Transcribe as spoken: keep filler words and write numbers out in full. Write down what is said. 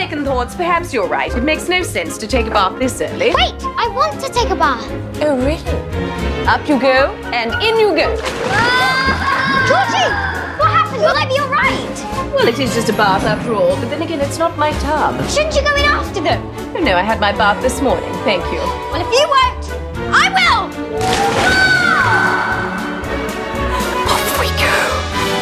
second thoughts, perhaps you're right. It makes no sense to take a bath this early. Wait, I want to take a bath. Oh, really? Up you go, and in you go. Ah! Georgie, what happened? Will I be all right? Well, it is just a bath after all, but then again, it's not my tub. Shouldn't you go in after them? Oh, no, I had my bath this morning, thank you. Well, if you weren't